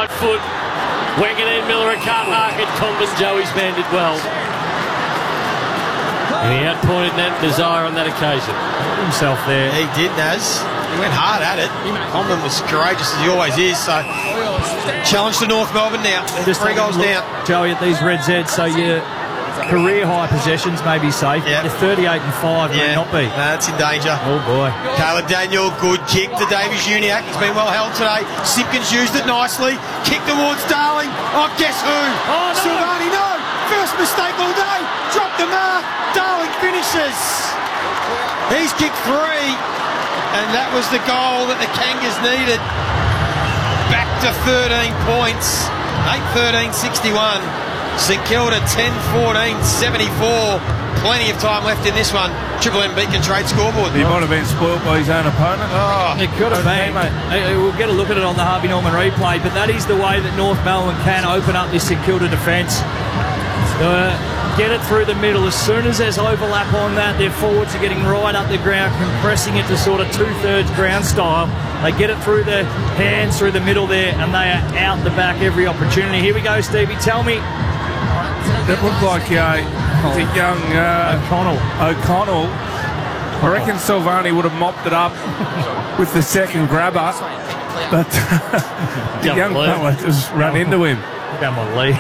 right foot. Wanganeen, Miller and Cartmarket. Condon, Joey's man did well. And he outpointed Nat Desire on that occasion. Himself there. He did, Naz. He went hard at it. Condon was courageous as he always is. So, challenge to North Melbourne now. Just 3 goals down. Joey, at these Red Zeds, so your career high possessions may be safe. Yep. Your 38 and 5 may not be. That's in danger. Oh boy. Caleb Daniel, good kick to Davies Uniacke. He's been well held today. Simpkins used it nicely. Kick towards Darling. Oh, guess who? Oh, no. Silvani, no. First mistake all day. Drop the mark. Darling finishes. He's kicked 3. And that was the goal that the Kangas needed. Back to 13 points. 8-13, 61. St Kilda 10-14, 74. Plenty of time left in this one. Triple M Beacon Trade scoreboard. He might have been spoilt by his own opponent. Oh, It could have been. We'll get a look at it on the Harvey Norman replay, but that is the way that North Melbourne can open up this St Kilda defence. Get it through the middle. As soon as there's overlap on that, their forwards are getting right up the ground, compressing it to sort of 2/3 ground style. They get it through their hands, through the middle there, and they are out the back every opportunity. Here we go, Stevie. Tell me. That looked like a young O'Connell. I reckon Silvani would have mopped it up with the second grabber, but the young fella just ran into him. Come on, Lee.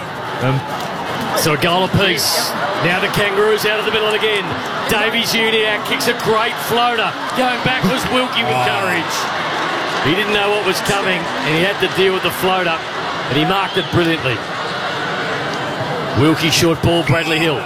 So a goal apiece. Now the Kangaroos out of the middle again. Davies Uniacke kicks a great floater. Going back was Wilkie with courage. He didn't know what was coming, and he had to deal with the floater, and he marked it brilliantly. Wilkie short ball, Bradley Hill.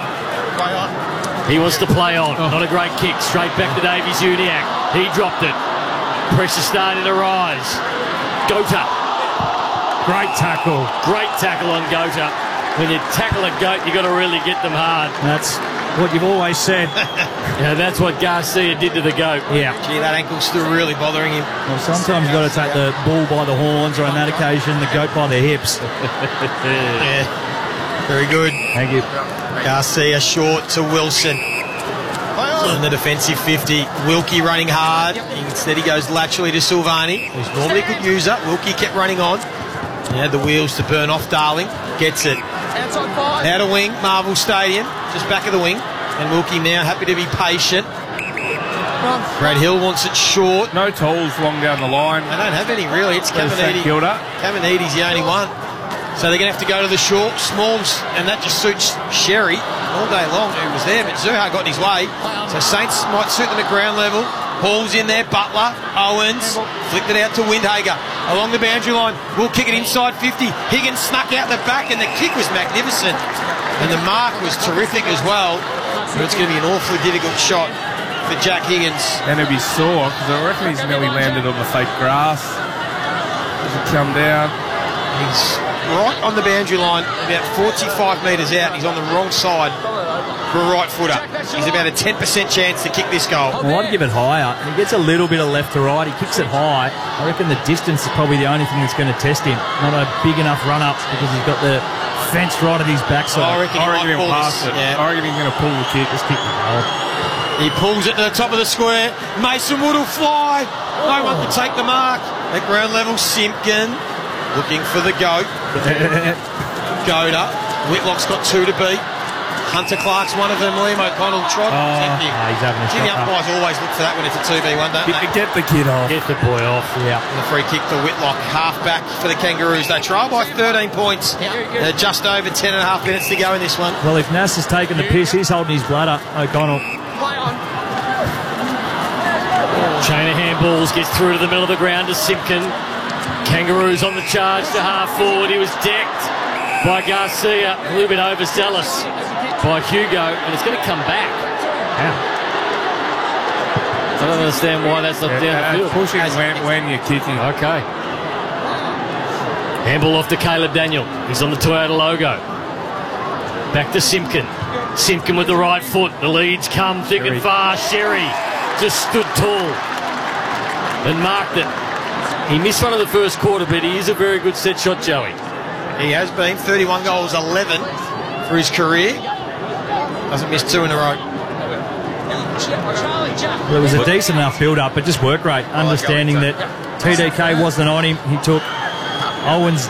He wants to play on. Not a great kick. Straight back to Davies Uniacke. He dropped it. Pressure starting to rise. Gota. Great tackle. Great tackle on Gota. When you tackle a goat, you've got to really get them hard. That's what you've always said. Yeah, that's what Garcia did to the goat. Yeah. gee, that ankle's still really bothering him. Well, sometimes you've got to take the bull by the horns, or on that occasion, the goat by the hips. Yeah. Very good. Thank you. Garcia short to Wilson. In the defensive 50. Wilkie running hard. Instead he goes laterally to Silvani, who's normally a good user. Wilkie kept running on. He had the wheels to burn off Darling. Gets it. Out of wing, Marvel Stadium. Just back of the wing. And Wilkie now happy to be patient. Brad Hill wants it short. No tools long down the line. They don't have any really. It's St Caminiti. Kilda. Caminiti's the only one. So they're going to have to go to the short, Smalls, and that just suits Sherry all day long, who was there, but Zuha got in his way. So Saints might suit them at ground level. Hall's in there, Butler, Owens, flicked it out to Windhager. Along the boundary line, will kick it inside 50. Higgins snuck out the back, and the kick was magnificent. And the mark was terrific as well. But it's going to be an awfully difficult shot for Jack Higgins. And he'll be sore, because I reckon he's nearly landed on the fake grass. Does it come down? He's right on the boundary line, about 45 metres out. He's on the wrong side for a right footer. He's about a 10% chance to kick this goal. Well, I'd give it higher. He gets a little bit of left to right. He kicks it high. I reckon the distance is probably the only thing that's going to test him. Not a big enough run-up because he's got the fence right at his backside. I reckon he'll pass it. Yeah. I reckon he's going to pull the kick. Just kick the goal. He pulls it to the top of the square. Mason Wood will fly. No one can take the mark. At ground level, Simpkin looking for the goat. Goda. Whitlock's got 2 to beat. Hunter Clark's one of them. Liam O'Connell tried to protect him. He's having a The shot. umpires always look for that when it's a 2v1, don't they? Get the kid off. Get the boy off. Yeah. And the free kick to Whitlock, half back for the Kangaroos. They trail by 13 points. Just over 10 and a half minutes to go in this one. Well, if Nass has taken the piss, he's holding his bladder, O'Connell. Chain of handballs gets through to the middle of the ground to Simpkin. Kangaroos on the charge to half forward. He was decked by Garcia, a little bit overzealous by Hugo, and it's going to come back. Yeah. I don't understand why that's not down the field. Pushing when you're kicking. Okay. Handball off to Caleb Daniel. He's on the Toyota logo. Back to Simpkin. Simpkin with the right foot. The leads come thick and fast. Sherry just stood tall and marked it. He missed one of the first quarter, but he is a very good set shot, Joey. He has been 31 goals, 11 for his career. Doesn't miss 2 in a row. Well, it was a decent enough build-up, but just work rate. Understanding that TDK wasn't on him. He took Owens